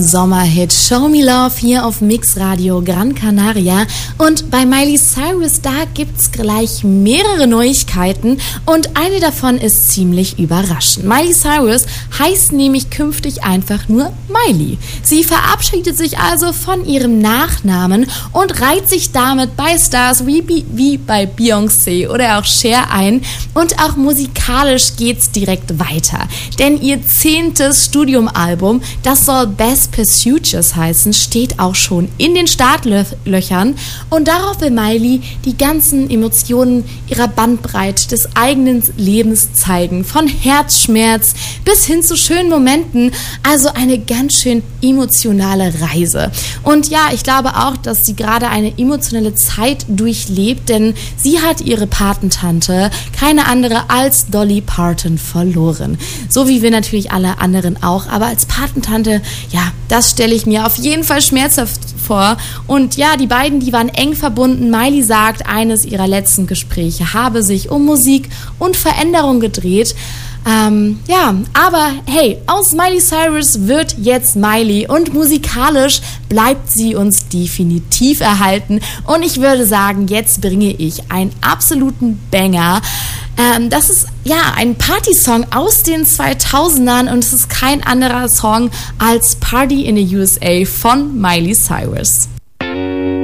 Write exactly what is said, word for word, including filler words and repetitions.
Sommerhit Show Me Love hier auf Mix Radio Gran Canaria, und bei Miley Cyrus, da gibt's gleich mehrere Neuigkeiten und eine davon ist ziemlich überraschend. Miley Cyrus heißt nämlich künftig einfach nur Miley. Sie verabschiedet sich also von ihrem Nachnamen und reiht sich damit bei Stars wie, wie bei Beyoncé oder auch Cher ein, und auch musikalisch geht's direkt weiter, denn ihr zehntes Studioalbum, das soll Best Pursuits heißen, steht auch schon in den Startlöchern, und darauf will Miley die ganzen Emotionen ihrer Bandbreite des eigenen Lebens zeigen, von Herzschmerz bis hin zu schönen Momenten, also eine ganz schön emotionale Reise. Und ja, ich glaube auch, dass sie gerade eine emotionale Zeit durchlebt, denn sie hat ihre Patentante, keine andere als Dolly Parton, verloren. So wie wir natürlich alle anderen auch, aber als Patentante, ja, das stelle ich mir auf jeden Fall schmerzhaft vor. Und ja, die beiden, die waren eng verbunden. Miley sagt, eines ihrer letzten Gespräche habe sich um Musik und Veränderung gedreht. Ähm, ja, aber hey, aus Miley Cyrus wird jetzt Miley, und musikalisch bleibt sie uns definitiv erhalten. Und ich würde sagen, jetzt bringe ich einen absoluten Banger. Ähm, das ist ja ein Party-Song aus den zweitausendern, und es ist kein anderer Song als Party in the U S A von Miley Cyrus.